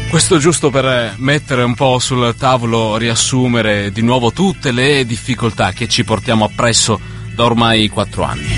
Questo giusto per mettere un po' sul tavolo, riassumere di nuovo tutte le difficoltà che ci portiamo appresso da ormai 4 anni.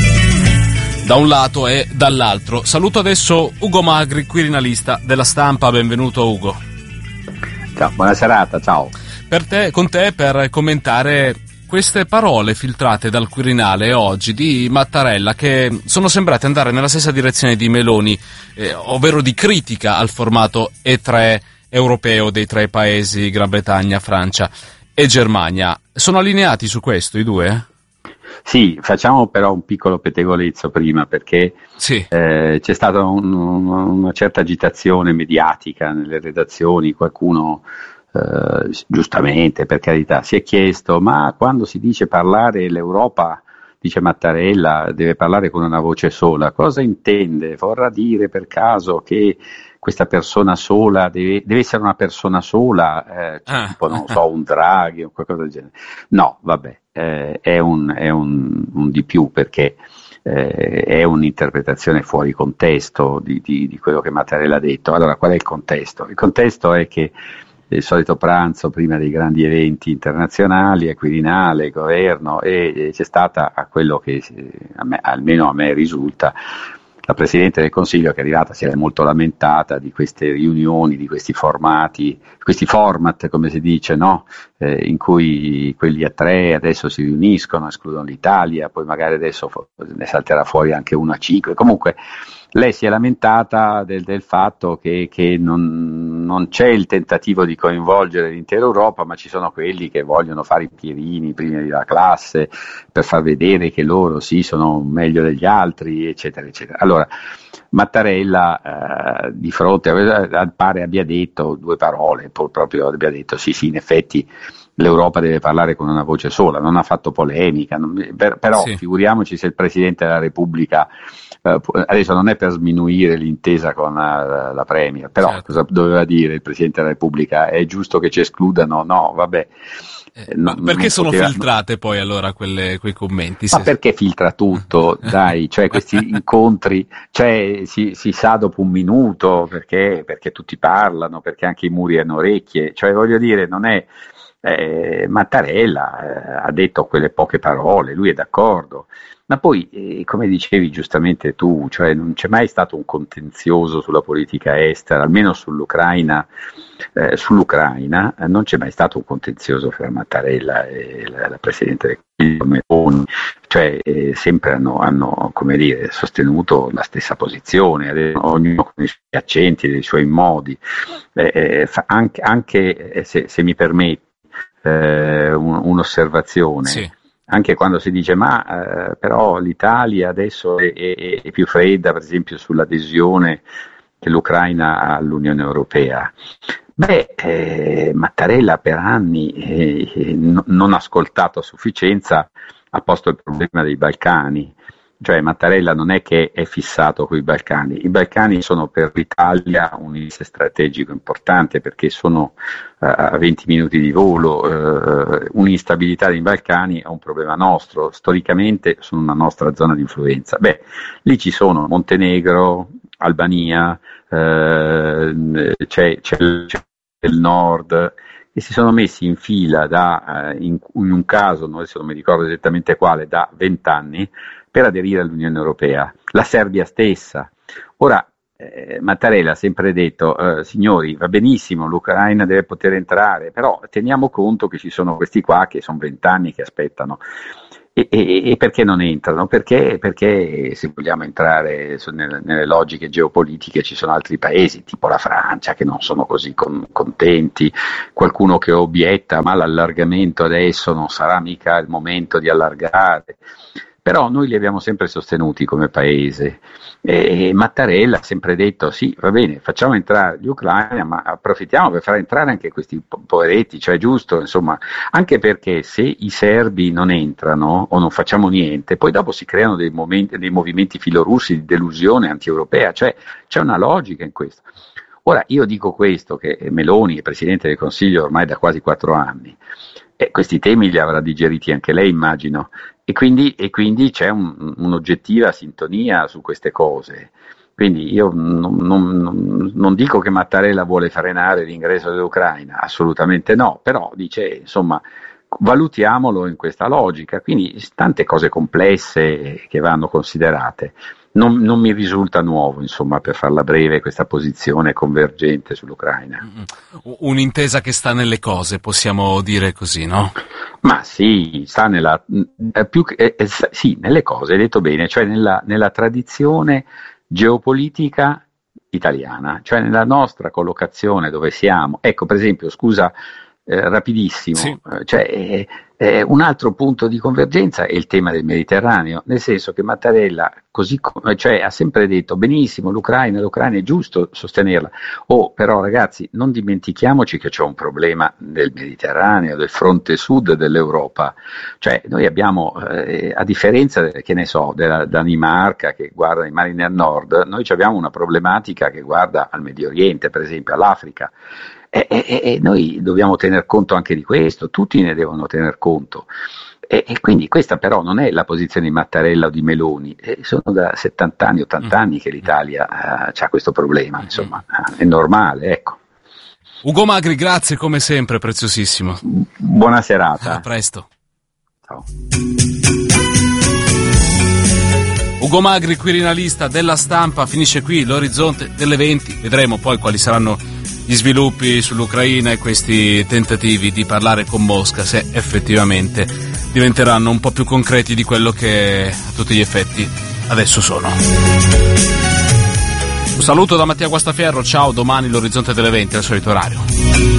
Da un lato e dall'altro. Saluto adesso Ugo Magri, quirinalista della Stampa. Benvenuto Ugo. Ciao, buona serata, ciao. Con te per commentare queste parole filtrate dal Quirinale oggi di Mattarella, che sono sembrate andare nella stessa direzione di Meloni, ovvero di critica al formato E3 europeo dei 3 paesi Gran Bretagna, Francia e Germania. Sono allineati su questo i due? Sì, facciamo però un piccolo pettegolezzo prima, perché sì. C'è stata una certa agitazione mediatica nelle redazioni, qualcuno giustamente, per carità, si è chiesto: ma quando si dice parlare l'Europa, dice Mattarella, deve parlare con una voce sola, cosa intende? Vorrà dire per caso che questa persona sola deve essere una persona sola, tipo, non so, un Draghi o qualcosa del genere? No, vabbè, è un di più, perché è un'interpretazione fuori contesto di quello che Mattarella ha detto. Allora, qual è il contesto? Il contesto è che il solito pranzo prima dei grandi eventi internazionali, Quirinale, governo, e c'è stata, a quello che almeno a me risulta, la Presidente del Consiglio, che è arrivata, si è molto lamentata di queste riunioni, di questi formati, questi format, come si dice, no? In cui quelli a 3 adesso si riuniscono, escludono l'Italia, poi magari adesso ne salterà fuori anche uno a 5. Comunque lei si è lamentata del fatto che non c'è il tentativo di coinvolgere l'intera Europa, ma ci sono quelli che vogliono fare i pierini prima della classe per far vedere che loro sì sono meglio degli altri, eccetera, eccetera. Allora, Mattarella di fronte pare abbia detto 2 parole, poi proprio abbia detto sì, in effetti l'Europa deve parlare con una voce sola, non ha fatto polemica, però sì. Figuriamoci se il Presidente della Repubblica, adesso non è per sminuire l'intesa con la Premier, però certo. Cosa doveva dire il Presidente della Repubblica? È giusto che ci escludano? No, vabbè. Perché sono filtrate poi allora quei commenti? Ma perché filtra tutto? Dai, cioè questi incontri, cioè si sa dopo un minuto, perché tutti parlano, perché anche i muri hanno orecchie, cioè voglio dire, non è... Mattarella ha detto quelle poche parole, lui è d'accordo, ma poi come dicevi giustamente tu, cioè non c'è mai stato un contenzioso sulla politica estera, almeno sull'Ucraina non c'è mai stato un contenzioso fra Mattarella e la Presidente del Consiglio Meloni, cioè sempre hanno come dire, sostenuto la stessa posizione, ognuno con i suoi accenti e i suoi modi, anche se mi permetti un'osservazione, sì. Anche quando si dice però l'Italia adesso è più fredda, per esempio, sull'adesione dell'Ucraina all'Unione Europea. Mattarella per anni non ascoltato a sufficienza ha posto il problema dei Balcani. Cioè Mattarella non è che è fissato con i Balcani sono per l'Italia un isse strategico importante, perché sono a 20 minuti di volo, un'instabilità dei Balcani è un problema nostro, storicamente sono una nostra zona di influenza. Lì ci sono Montenegro, Albania, c'è il nord, e si sono messi in fila in un caso, adesso non mi ricordo esattamente quale, da 20 anni, per aderire all'Unione Europea, la Serbia stessa. Ora, Mattarella ha sempre detto, signori, va benissimo, l'Ucraina deve poter entrare, però teniamo conto che ci sono questi qua che sono 20 anni che aspettano. E perché non entrano? Perché se vogliamo entrare nelle logiche geopolitiche ci sono altri paesi, tipo la Francia, che non sono così contenti, qualcuno che obietta, ma l'allargamento adesso non sarà mica il momento di allargare. Però noi li abbiamo sempre sostenuti come paese, e Mattarella ha sempre detto sì, va bene, facciamo entrare l'Ucraina, ma approfittiamo per far entrare anche questi poveretti, cioè giusto, insomma, anche perché se i serbi non entrano o non facciamo niente, poi dopo si creano dei movimenti filorussi di delusione anti-europea, cioè c'è una logica in questo. Ora io dico questo, che Meloni è Presidente del Consiglio ormai da quasi 4 anni, e questi temi li avrà digeriti anche lei, immagino, e quindi c'è un'oggettiva sintonia su queste cose. Quindi io non dico che Mattarella vuole frenare l'ingresso dell'Ucraina, assolutamente no, però dice, insomma, valutiamolo in questa logica, quindi tante cose complesse che vanno considerate. Non mi risulta nuovo, insomma, per farla breve, questa posizione convergente sull'Ucraina. Un'intesa che sta nelle cose, possiamo dire così, no? Ma sì, sta sì, nelle cose, hai detto bene, cioè nella tradizione geopolitica italiana, cioè nella nostra collocazione dove siamo. Ecco, per esempio, scusa, rapidissimo, sì. Cioè, un altro punto di convergenza è il tema del Mediterraneo, nel senso che Mattarella cioè, ha sempre detto benissimo l'Ucraina è giusto sostenerla, però ragazzi non dimentichiamoci che c'è un problema del Mediterraneo, del fronte sud dell'Europa, cioè noi abbiamo, a differenza che ne so, della Danimarca che guarda i mari nel nord, noi abbiamo una problematica che guarda al Medio Oriente, per esempio all'Africa. E noi dobbiamo tener conto anche di questo, tutti ne devono tener conto. E quindi questa però non è la posizione di Mattarella o di Meloni, sono da 70 anni, 80 anni che l'Italia ha questo problema, insomma, è normale, ecco. Ugo Magri, grazie come sempre, preziosissimo. Buona serata. A presto. Ciao. Ugo Magri, quirinalista della Stampa, finisce qui l'orizzonte delle 20, vedremo poi quali saranno gli sviluppi sull'Ucraina e questi tentativi di parlare con Mosca, se effettivamente diventeranno un po' più concreti di quello che a tutti gli effetti adesso sono. Un saluto da Mattia Guastaferro, ciao, domani l'orizzonte delle 20 al solito orario.